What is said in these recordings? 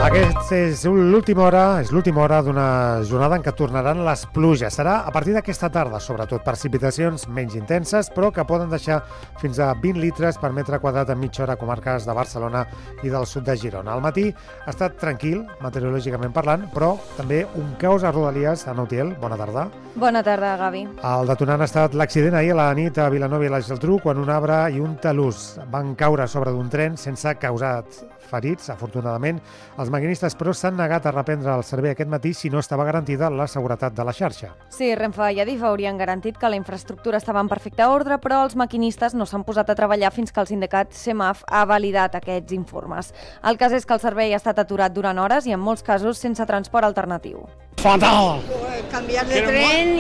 Aquesta és l'última hora d'una jornada en què tornaran les pluges. Serà a partir d'aquesta tarda, sobretot precipitacions menys intenses, però que poden deixar fins a 20 litres per metre quadrat en mitja hora a comarques de Barcelona i del sud de Girona. Al matí ha estat tranquil, meteorològicament parlant, però també un caos a Rodalies. Ana Utiel, bona tarda. Bona tarda, Gavi. El detonant ha estat l'accident ahir a la nit a Vilanova i la Geltrú, quan un arbre i un talús van caure sobre d'un tren sense causar ferits, afortunadament. Els maquinistes, però, s'han negat a reprendre el servei aquest matí si no estava garantida la seguretat de la xarxa. Sí, Renfe i Adif haurien garantit que la infraestructura estava en perfecte ordre, però els maquinistes no s'han posat a treballar fins que el sindicat CEMAF ha validat aquests informes. El cas és que el servei ha estat aturat durant hores i en molts casos sense transport alternatiu. ¡Fatal! Cambiar de tren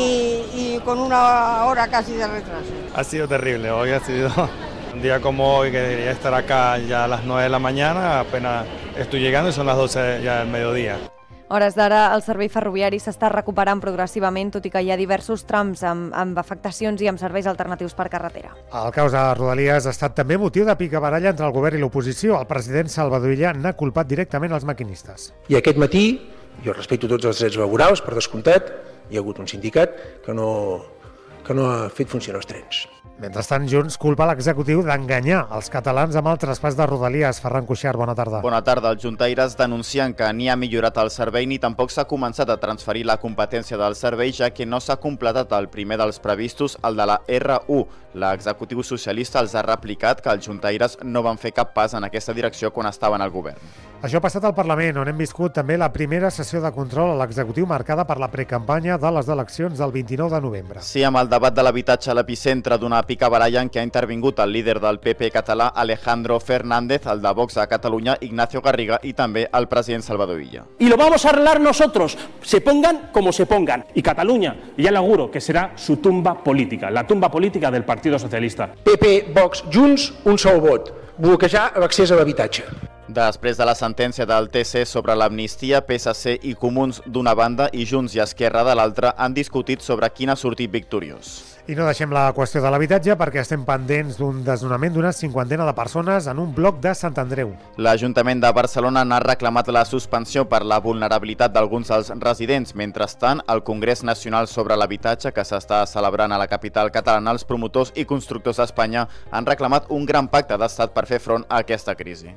y con una hora casi de retraso. Ha sido terrible, hoy ha sido un día como hoy, que debería estar acá ya a las 9 de la mañana, apenas estoy llegando y son las 12 ya del mediodía. A hores d'ara, el servei ferroviari s'està recuperant progressivament, tot i que hi ha diversos trams amb afectacions i amb serveis alternatius per carretera. El caos a Rodalies ha estat també motiu de picabaralla entre el govern i l'oposició. El president Salvador Illa n'ha culpat directament els maquinistes. I aquest matí, jo respecto tots els drets laborals, per descomptat, hi ha hagut un sindicat que no ha fet funcionar els trens. Mentrestant, Junts culpa l'executiu d'enganyar els catalans amb el traspàs de Rodalies. Ferran Cuixart, bona tarda. Bona tarda. Els juntaires denuncien que ni ha millorat el servei ni tampoc s'ha començat a transferir la competència del servei, ja que no s'ha completat el primer dels previstos, el de la R1. L'executiu socialista els ha replicat que els juntaires no van fer cap pas en aquesta direcció quan estaven al govern. Això ha passat al Parlament, on hem viscut també la primera sessió de control a l'executiu marcada per la precampanya de les eleccions del 29 de novembre. Sí, amb el debat de l'habitatge a l'epicentre d'una picabaralla en què ha intervingut el líder del PP català, Alejandro Fernández, el de Vox a Catalunya, Ignacio Garriga, i també el president Salvador Illa. Y lo vamos a arreglar nosotros, se pongan como se pongan. Y Cataluña, ya le auguro que será su tumba política, la tumba política del Partido Socialista. PP, Vox, Junts, un sol vot. Bloquejar l'accés a l'habitatge. Després de la sentència del TC sobre l'amnistia, PSC i Comuns d'una banda i Junts i Esquerra de l'altra han discutit sobre quin ha sortit victoriós. I no deixem la qüestió de l'habitatge perquè estem pendents d'un desnonament d'una cinquantena de persones en un bloc de Sant Andreu. L'Ajuntament de Barcelona n'ha reclamat la suspensió per la vulnerabilitat d'alguns dels residents. Mentrestant, al Congrés Nacional sobre l'Habitatge, que s'està celebrant a la capital catalana, els promotors i constructors d'Espanya han reclamat un gran pacte d'estat per fer front a aquesta crisi.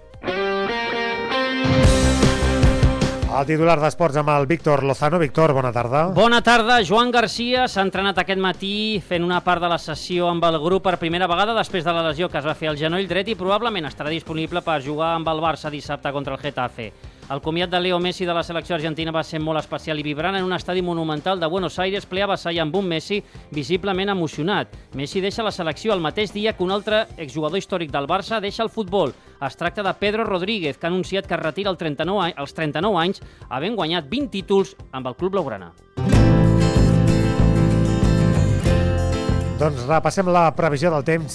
El titular d'Esports amb el Víctor Lozano. Víctor, bona tarda. Bona tarda. Joan Garcia s'ha entrenat aquest matí fent una part de la sessió amb el grup per primera vegada després de la lesió que es va fer al genoll dret i probablement estarà disponible per jugar amb el Barça dissabte contra el Getafe. El comiat de Leo Messi de la selecció argentina va ser molt especial i vibrant en un estadi monumental de Buenos Aires ple a vessall amb un Messi visiblement emocionat. Messi deixa la selecció el mateix dia que un altre exjugador històric del Barça deixa el futbol. Es tracta de Pedro Rodríguez, que ha anunciat que es retira als 39 anys, havent guanyat 20 títols amb el club blaugrana. Doncs repassem la previsió del temps